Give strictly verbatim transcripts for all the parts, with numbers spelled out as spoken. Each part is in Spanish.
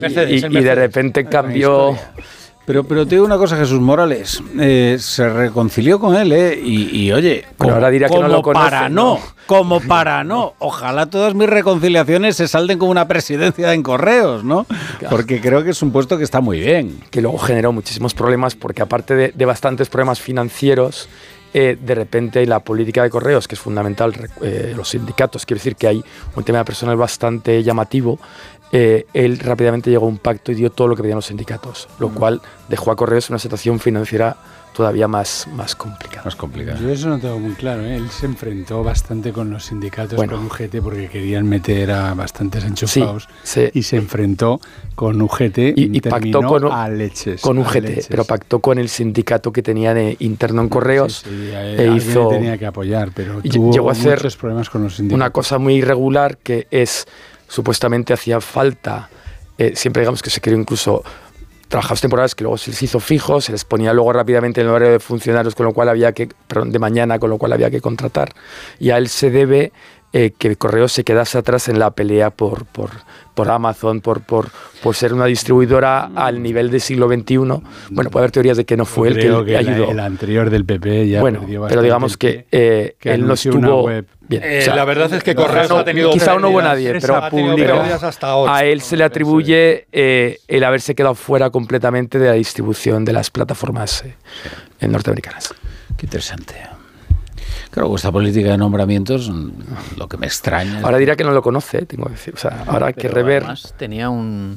Mercedes, y, y de repente cambió... Pero, pero te digo una cosa, Jesús Morales, eh, se reconcilió con él, ¿eh? Y, y oye, como, ahora dirá que como no lo conoce, para no, no, como para no. Ojalá todas mis reconciliaciones se salden con una presidencia en Correos, ¿no? Porque creo que es un puesto que está muy bien. Que luego generó muchísimos problemas, porque aparte de, de bastantes problemas financieros, eh, de repente la política de Correos, que es fundamental, eh, los sindicatos, quiero decir que hay un tema personal bastante llamativo. Eh, él rápidamente llegó a un pacto y dio todo lo que pedían los sindicatos, lo mm. cual dejó a Correos en una situación financiera todavía más, más complicada. Más complicada. Yo eso no tengo muy claro, ¿eh? Él se enfrentó bastante con los sindicatos, bueno, con U G T, porque querían meter a bastantes enchufados, sí, sí. y se enfrentó con U G T y, y pactó con, a leches. Con U G T, leches. Pero pactó con el sindicato que tenía de interno en Correos. Sí, sí, a, e a hizo, tenía que apoyar, pero tuvo llegó a hacer muchos problemas con los sindicatos. Una cosa muy irregular que es, supuestamente hacía falta, eh, siempre digamos que se creó incluso trabajos temporales que luego se les hizo fijos, se les ponía luego rápidamente en el horario de funcionarios, con lo cual había que, perdón, de mañana, con lo cual había que contratar. Y a él se debe eh, que Correos se quedase atrás en la pelea por, por, por Amazon, por, por, por ser una distribuidora al nivel del siglo veintiuno. Bueno, puede haber teorías de que no fue él que, que, que ayudó. El, el anterior del P P ya bueno, perdió bastante. Pero digamos que, eh, que él no estuvo web. bien. Eh, o sea, la verdad es que Correos no, ha tenido quizá pérdidas, no hubo nadie, pero, ha tenido pérdidas hasta ahora. A él se le atribuye eh, el haberse quedado fuera completamente de la distribución de las plataformas eh, sí. norteamericanas. Qué interesante. Claro, esta política de nombramientos, lo que me extraña... Ahora dirá que no lo conoce, tengo que decir. O sea, ahora hay que rever... Además tenía un,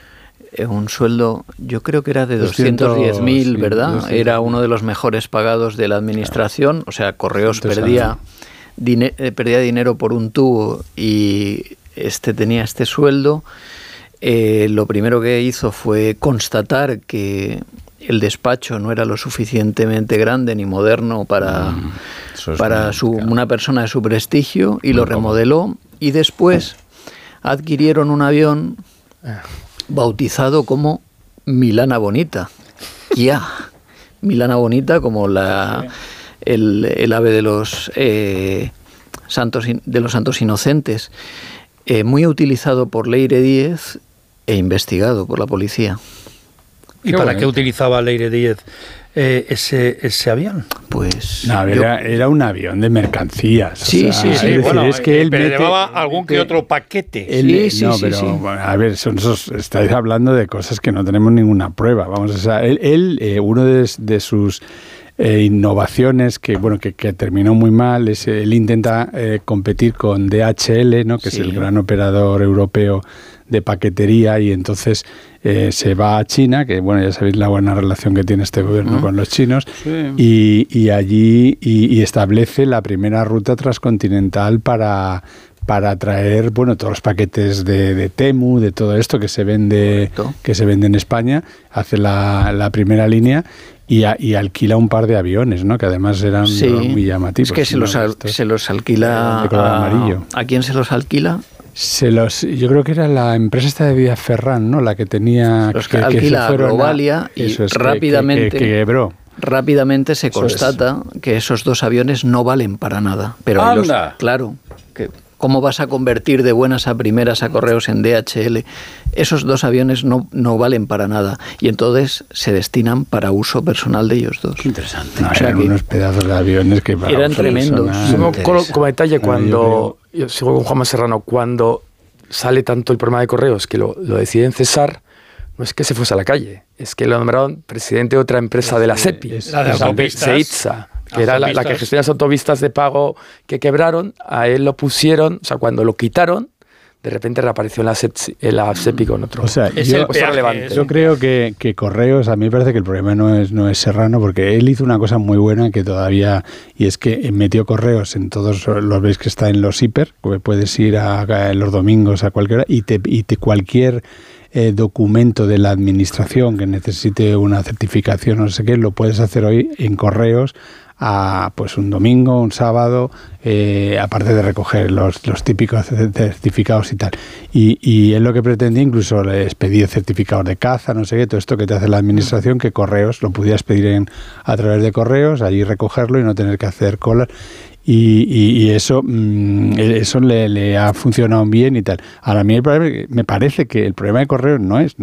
un sueldo, yo creo que era de doscientos diez mil, sí, ¿verdad? doscientos Era uno de los mejores pagados de la administración. Claro. O sea, Correos perdía, dine, eh, perdía dinero por un tubo y este tenía este sueldo. Eh, lo primero que hizo fue constatar que el despacho no era lo suficientemente grande ni moderno para, mm, para su, una persona de su prestigio y muy lo remodeló cómodo. Y después adquirieron un avión bautizado como Milana Bonita. Ya, Milana Bonita como la, el, el ave de los, eh, santos, de los santos inocentes, eh, muy utilizado por Leire Díez e investigado por la policía. ¿Y qué para bonito. Qué utilizaba Leire Díez eh, ese, ese avión? Pues... No, yo... era, era un avión de mercancías. Sí, o sea, sí, sí. Es decir, bueno, es que eh, él pero mete, llevaba algún que otro paquete. Él, sí, sí, no, sí, pero sí. Bueno, a ver, son esos, estáis hablando de cosas que no tenemos ninguna prueba. Vamos, o sea, él, él eh, uno de, de sus... Eh, innovaciones que bueno que, que terminó muy mal es él intenta eh, competir con D H L, ¿no? que sí. es el gran operador europeo de paquetería, y entonces eh, se va a China, que bueno, ya sabéis la buena relación que tiene este gobierno uh-huh. con los chinos, sí. y, y allí y, y establece la primera ruta transcontinental para para traer, bueno, todos los paquetes de, de Temu, de todo esto que se vende Correcto. que se vende en España, hace la, la primera línea y, a, y alquila un par de aviones, ¿no? Que además eran sí. muy llamativos. Es que se los, al, se los alquila de color a, amarillo. ¿A quién se los alquila? Se los, yo creo que era la empresa esta de Díaz Ferrán, ¿no? La que tenía... Los que, alquila que a Globalia y eso es, rápidamente... Que, que, que quebró. Rápidamente se constata es. que esos dos aviones no valen para nada. Pero los, claro, que ¿cómo vas a convertir de buenas a primeras a Correos en D H L? Esos dos aviones no, no valen para nada y entonces se destinan para uso personal de ellos dos. Qué interesante. No, o sea, eran que unos pedazos de aviones que para eran tremendos. Como, como detalle, cuando yo, yo sigo con Juanma Serrano, cuando sale tanto el problema de Correos que lo, lo deciden cesar, no es que se fuese a la calle, es que lo nombraron presidente de otra empresa de la SEPI, la de autopistas, Seitza, que era la, la que gestiona las autopistas de pago que quebraron. A él lo pusieron, o sea, cuando lo quitaron, de repente reapareció en la, SEPI, en la SEPI con otro. O sea, es yo, el peaje, relevante. Yo creo que, que Correos, a mí me parece que el problema no es, no es Serrano, porque él hizo una cosa muy buena que todavía, y es que metió Correos en todos, los veis que está en los hiper, puedes ir a, a los domingos a cualquier hora, y te, y te cualquier... Eh, documento de la administración que necesite una certificación o no sé qué, lo puedes hacer hoy en Correos a pues un domingo, un sábado, eh, aparte de recoger los, los típicos certificados y tal. Y, y él lo que pretendía, incluso les pedía certificados de caza, no sé qué, todo esto que te hace la administración, que Correos lo pudieras pedir en, a través de Correos, allí recogerlo y no tener que hacer colas. Y, y, y eso, mmm, eso le, le ha funcionado bien y tal. Ahora, a mí me parece que el problema de correos no es